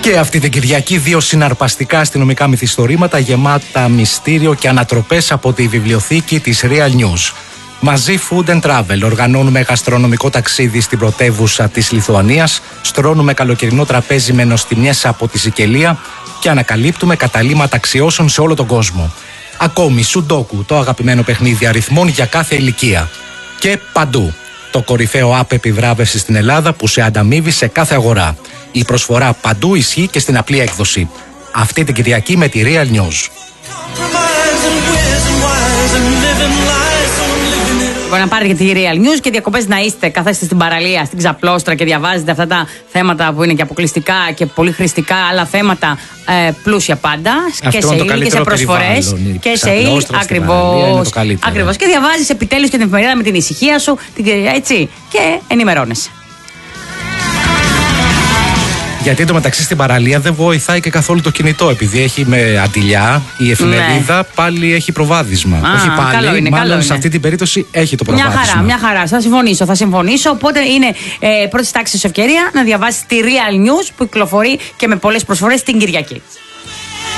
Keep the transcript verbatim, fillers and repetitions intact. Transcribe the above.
Και αυτή την Κυριακή δύο συναρπαστικά αστυνομικά μυθιστορήματα γεμάτα μυστήριο και ανατροπές από τη βιβλιοθήκη της Real News. Μαζί Food and Travel οργανώνουμε γαστρονομικό ταξίδι στην πρωτεύουσα της Λιθουανίας, στρώνουμε καλοκαιρινό τραπέζι με νοστιμιές από τη Σικελία και ανακαλύπτουμε καταλύματα αξιώσεων σε όλο τον κόσμο. Ακόμη Σουντόκου, το αγαπημένο παιχνίδι αριθμών για κάθε ηλικία. Και παντού, το κορυφαίο app επιβράβευση στην Ελλάδα που σε ανταμείβει σε κάθε αγορά. Η προσφορά παντού ισχύει και στην απλή έκδοση. Αυτή την Κυριακή με τη Real News. Μπορεί να πάρετε και τη Real News και διακοπές να είστε, καθέστε στην παραλία, στην ξαπλώστρα και διαβάζετε αυτά τα θέματα που είναι και αποκλειστικά και πολύ χρηστικά, άλλα θέματα ε, πλούσια πάντα. Αυτό και σε ήλιο και σε προσφορές. Και σε ήλιο, ακριβώς. Ακριβώς. Και διαβάζεις επιτέλους και την εφημερίδα με την ησυχία σου, έτσι, και ενημερώνεσαι. Γιατί εντωμεταξύ στην παραλία δεν βοηθάει και καθόλου το κινητό. Επειδή έχει με αντιλιά, η εφημερίδα ναι. πάλι έχει προβάδισμα. Α, όχι πάλι, καλό είναι, μάλλον καλό σε αυτή την περίπτωση έχει το προβάδισμα. Μια χαρά, μια χαρά. Θα συμφωνήσω, θα συμφωνήσω. Οπότε είναι ε, πρώτη τάξη ευκαιρία να διαβάσει τη Real News που κυκλοφορεί και με πολλές προσφορές την Κυριακή.